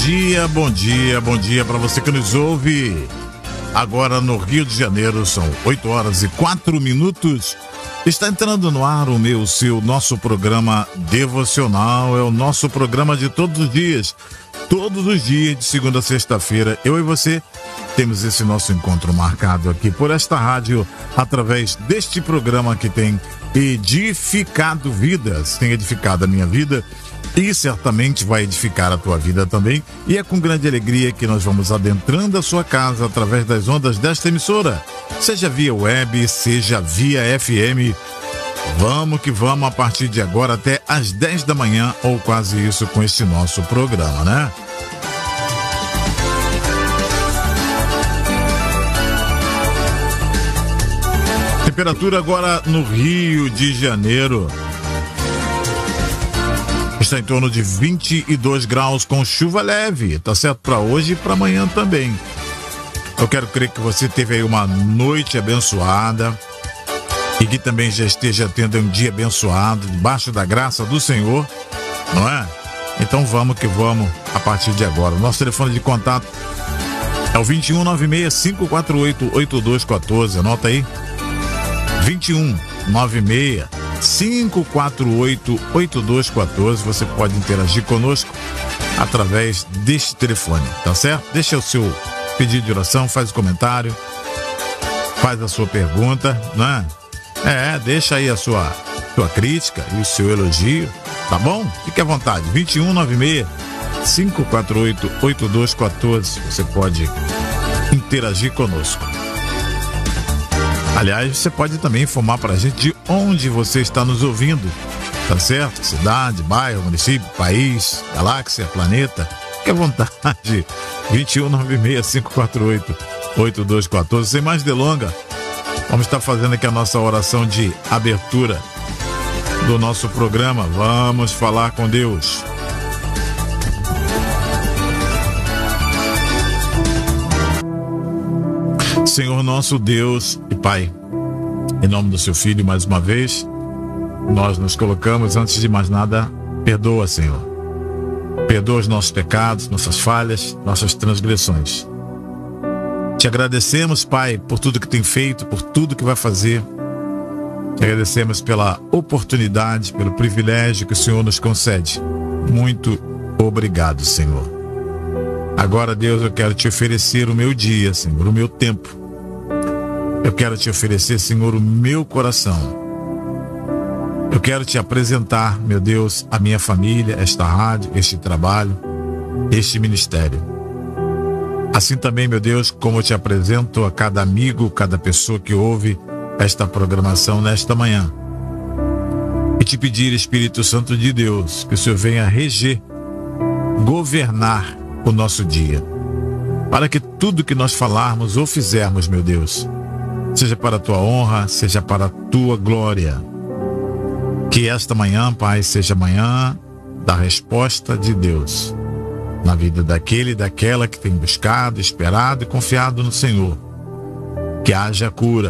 Bom dia para você que nos ouve. Agora no Rio de Janeiro são 8h04. Está entrando no ar o nosso programa devocional. É o nosso programa de todos os dias. Todos os dias, de segunda a sexta-feira, eu e você temos esse nosso encontro marcado aqui por esta rádio, através deste programa que tem edificado vidas, tem edificado a minha vida e certamente vai edificar a tua vida também. E é com grande alegria que nós vamos adentrando a sua casa através das ondas desta emissora, seja via web, seja via FM. Vamos que vamos a partir de agora até às 10 da manhã, ou quase isso, com este nosso programa, né? Temperatura agora no Rio de Janeiro está em torno de 22 graus com chuva leve, tá certo? Para hoje e para amanhã também. Eu quero crer que você teve aí uma noite abençoada e que também já esteja tendo um dia abençoado, debaixo da graça do Senhor, não é? Então vamos que vamos a partir de agora. Nosso telefone de contato é o 2196-548-8214, anota aí. 2196-548-8214. Você pode interagir conosco através deste telefone, tá certo? Deixa o seu pedido de oração, faz o comentário, faz a sua pergunta, né? Deixa aí a sua crítica e o seu elogio, tá bom? Fique à vontade. 2196-548-8214. Você pode interagir conosco. Aliás, você pode também informar pra gente de onde você está nos ouvindo, tá certo? Cidade, bairro, município, país, galáxia, planeta. Fique à vontade. 2196-548-8214. Sem mais delonga, vamos estar fazendo aqui a nossa oração de abertura do nosso programa. Vamos falar com Deus. Senhor nosso Deus e Pai, em nome do seu Filho, mais uma vez, nós nos colocamos, antes de mais nada, perdoa, Senhor. Perdoa os nossos pecados, nossas falhas, nossas transgressões. Te agradecemos, Pai, por tudo que tem feito, por tudo que vai fazer. Te agradecemos pela oportunidade, pelo privilégio que o Senhor nos concede. Muito obrigado, Senhor. Agora, Deus, eu quero te oferecer o meu dia, Senhor, o meu tempo. Eu quero te oferecer, Senhor, o meu coração. Eu quero te apresentar, meu Deus, a minha família, esta rádio, este trabalho, este ministério. Assim também, meu Deus, como eu te apresento a cada amigo, cada pessoa que ouve esta programação nesta manhã. E te pedir, Espírito Santo de Deus, que o Senhor venha reger, governar o nosso dia, para que tudo que nós falarmos ou fizermos, meu Deus, seja para a tua honra, seja para a tua glória. Que esta manhã, Pai, seja manhã da resposta de Deus na vida daquele e daquela que tem buscado, esperado e confiado no Senhor. Que haja cura,